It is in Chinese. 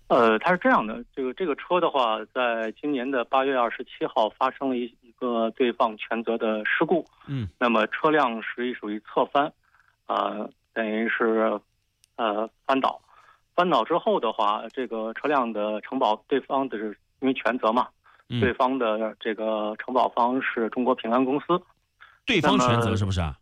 它是这样的，这个车的话，在今年的8月27号发生了一个对方全责的事故。那么车辆属于侧翻，等于是翻倒。翻倒之后的话，这个车辆的承保对方的是因为全责嘛，对方的这个承保方是中国平安公司。 对方全责是不是啊？